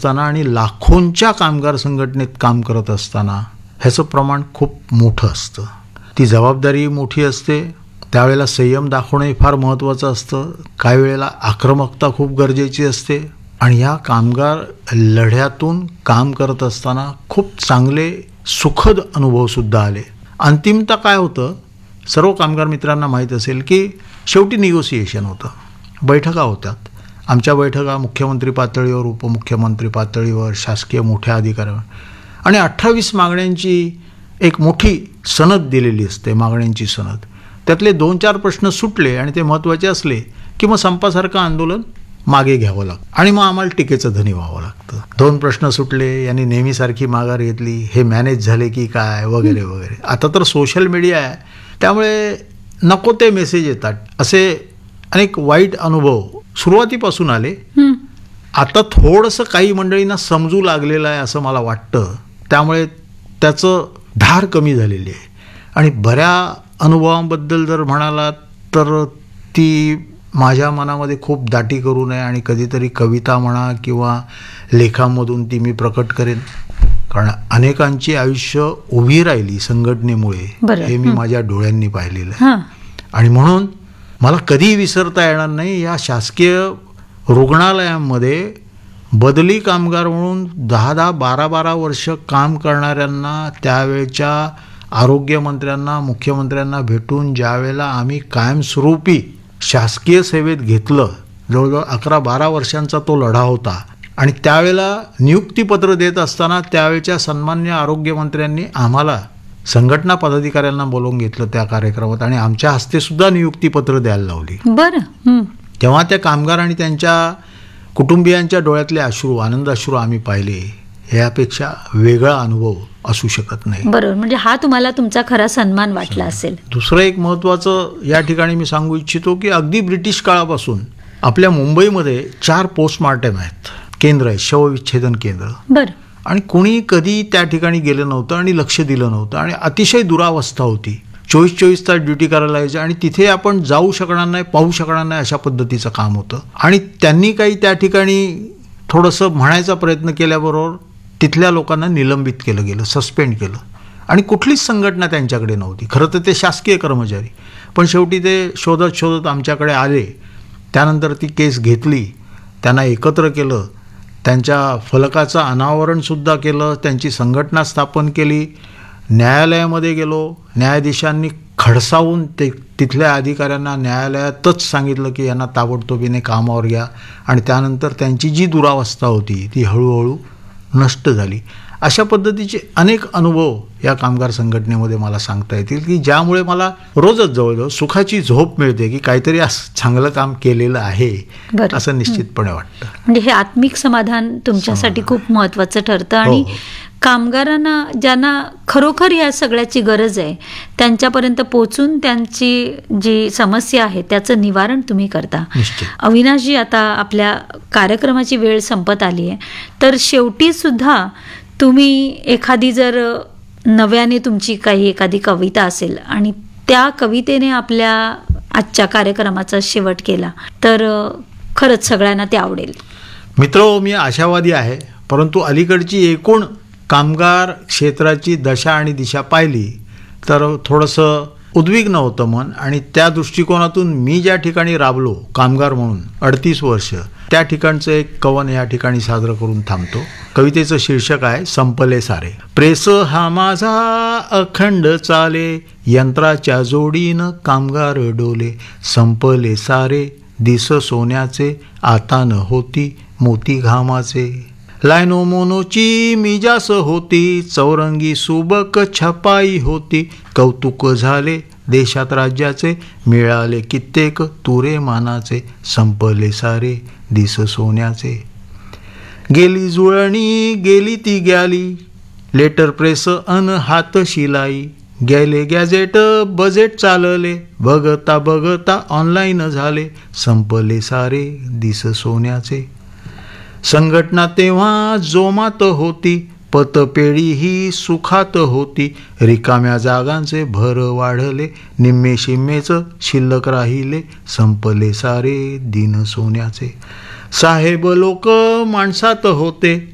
असताना आणि लाखोंच्या कामगार संघटनेत काम करत असताना ह्याचं प्रमाण खूप मोठं असतं. ती जबाबदारी मोठी असते. त्यावेळेला संयम दाखवणं हे फार महत्त्वाचं असतं. काही वेळेला आक्रमकता खूप गरजेची असते. आणि ह्या कामगार लढ्यातून काम करत असताना खूप चांगले सुखद अनुभवसुद्धा आले. अंतिमतः काय होतं, सर्व कामगार मित्रांना माहीत असेल की शेवटी निगोसिएशन होतं, बैठका होतात. आमच्या बैठका मुख्यमंत्री पातळीवर, उपमुख्यमंत्री पातळीवर, शासकीय मोठ्या अधिकाऱ्यांवर, आणि 28 मागण्यांची एक मोठी सनद दिलेली असते, मागण्यांची सनद. त्यातले 2-4 प्रश्न सुटले आणि ते महत्त्वाचे असले की मग संपासारखं आंदोलन मागे घ्यावं लागतं आणि मग आम्हाला टीकेचं धनी व्हावं लागतं. 2 प्रश्न सुटले, यांनी नेहमीसारखी माघार घेतली, हे मॅनेज झाले की काय वगैरे वगैरे. आता तर सोशल मीडिया आहे, त्यामुळे नको ते मेसेज येतात. असे अनेक वाईट अनुभव सुरुवातीपासून आले. आता थोडंसं काही मंडळींना समजू लागलेलं आहे असं मला वाटतं. त्यामुळे त्याचं धार कमी झालेली आहे. आणि बऱ्या अनुभवांबद्दल जर म्हणालात तर ती माझ्या मनामध्ये खूप दाटी करू नये आणि कधीतरी कविता म्हणा किंवा लेखांमधून ती मी प्रकट करेन. कारण अनेकांची आयुष्य उभी राहिली संघटनेमुळे, हे मी माझ्या डोळ्यांनी पाहिलेलं आहे. आणि म्हणून मला कधीही विसरता येणार नाही, या शासकीय रुग्णालयांमध्ये बदली कामगार म्हणून 10-10, 12-12 वर्ष काम करणाऱ्यांना, त्यावेळच्या आरोग्यमंत्र्यांना, मुख्यमंत्र्यांना भेटून ज्यावेळेला आम्ही कायमस्वरूपी शासकीय सेवेत घेतलं, जवळजवळ 11-12 वर्षांचा तो लढा होता. आणि त्यावेळेला नियुक्तीपत्र देत असताना त्यावेळच्या सन्मान्य आरोग्यमंत्र्यांनी आम्हाला संघटना पदाधिकाऱ्यांना बोलवून घेतलं त्या कार्यक्रमात आणि आमच्या हस्ते सुद्धा नियुक्तीपत्र द्यायला लावली. बरं. तेव्हा त्या कामगार आणि त्यांच्या कुटुंबियांच्या डोळ्यातले अश्रू, आनंदाश्रू आम्ही पाहिले. यापेक्षा वेगळा अनुभव असू शकत नाही. बरोबर, म्हणजे हा तुम्हाला तुमचा खरा सन्मान वाटला असेल. दुसरं एक महत्त्वाचं या ठिकाणी मी सांगू इच्छितो की अगदी ब्रिटिश काळापासून आपल्या मुंबईमध्ये 4 पोस्टमार्टम आहेत, केंद्र आहे, शवविच्छेदन केंद्र. बरं. आणि कुणी कधी त्या ठिकाणी गेलं नव्हतं आणि लक्ष दिलं नव्हतं आणि अतिशय दुरावस्था होती. 24-24 तास ड्युटी करायला यायचं आणि तिथे आपण जाऊ शकणार नाही, पाहू शकणार नाही, अशा पद्धतीचं काम होतं. आणि त्यांनी काही त्या ठिकाणी थोडंसं म्हणायचा प्रयत्न केल्याबरोबर तिथल्या लोकांना निलंबित केलं गेलं, सस्पेंड केलं. आणि कुठलीच संघटना त्यांच्याकडे नव्हती. खरं तर ते शासकीय कर्मचारी, पण शेवटी ते शोधत शोधत आमच्याकडे आले. त्यानंतर ती केस घेतली, त्यांना एकत्र केलं, त्यांच्या फलकाचं अनावरणसुद्धा केलं, त्यांची संघटना स्थापन केली. न्यायालयामध्ये गेलो, न्यायाधीशांनी खडसावून तिथल्या अधिकाऱ्यांना न्यायालयातच सांगितलं की यांना ताबडतोबीने कामावर घ्या. आणि त्यानंतर त्यांची जी दुरावस्था होती ती हळूहळू नष्ट झाली. अशा पद्धतीचे अनेक अनुभव या कामगार संघटनेमध्ये मला सांगता येतील की ज्यामुळे मला रोजच जवळजवळ सुखाची झोप मिळते की काहीतरी असं चांगलं काम केलेलं आहे असं निश्चितपणे वाटतं. म्हणजे हे आत्मिक समाधान तुमच्यासाठी खूप महत्त्वाचं ठरतं. आणि कामगारांना ज्यांना खरोखर या सगळ्याची गरज आहे त्यांच्यापर्यंत पोहोचून त्यांची जी समस्या आहे त्याचं निवारण तुम्ही करता. अविनाशजी, आता आपल्या कार्यक्रमाची वेळ संपत आली आहे, तर शेवटी सुद्धा तुम्ही एखादी जर नव्याने तुमची काही एखादी कविता असेल आणि त्या कवितेने आपल्या आजच्या कार्यक्रमाचा शेवट केला तर खरंच सगळ्यांना ते आवडेल. मित्र, मी आशावादी आहे, परंतु अलीकडची एकूण कामगार क्षेत्राची दशा आणि दिशा पाहिली तर थोडंसं उद्विग्न होतं मन. आणि त्या दृष्टिकोनातून मी ज्या ठिकाणी राबलो कामगार म्हणून 38 वर्ष, त्या ठिकाणचं एक कवन या ठिकाणी साजरं करून थांबतो. कवितेचं शीर्षक आहे संपले सारे. प्रेस हा माझा अखंड चाले, यंत्राच्या जोडीनं कामगार डोले. संपले सारे दिस सोन्याचे, आता न होती मोती घामाचे. लायनो मोनोची मिजास होती, चौरंगी सुबक छपाई होती. कौतुक झाले देशात राज्याचे, मिळाले कित्येक तुरे मानाचे. संपले सारे दिस सोन्याचे. गेली जुळणी गेली ती ग्याली, लेटर प्रेस अन हात शिलाई. गेले गॅजेट बजेट चालले, बघता बघता ऑनलाईन झाले. संपले सारे दिस सोन्याचे. संघटना तेव्हा जोमात होती, पतपेढी ही सुखात होती. रिकाम्या जागांचे भर वाढले, निम्मे शिम्मेच शिल्लक राहिले. संपले सारे दिन सोन्याचे. साहेब लोक माणसात होते,